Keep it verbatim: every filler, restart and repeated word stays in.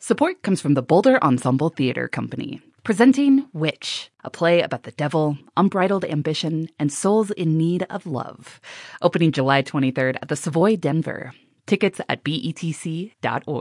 Support comes from the Boulder Ensemble Theater Company, presenting Witch, a play about the devil, unbridled ambition, and souls in need of love. Opening July twenty-third at the Savoy Denver. Tickets at B E T C dot org.